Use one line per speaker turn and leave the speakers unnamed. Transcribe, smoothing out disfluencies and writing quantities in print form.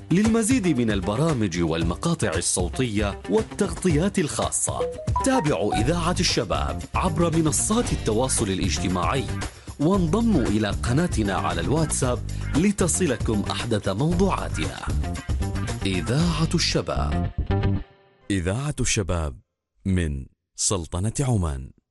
للمزيد من البرامج والمقاطع الصوتية والتغطيات الخاصة تابعوا إذاعة الشباب عبر منصات التواصل الاجتماعي، وانضموا إلى قناتنا على الواتساب لتصلكم أحدث موضوعاتنا. إذاعة الشباب.
إذاعة الشباب من سلطنة عمان.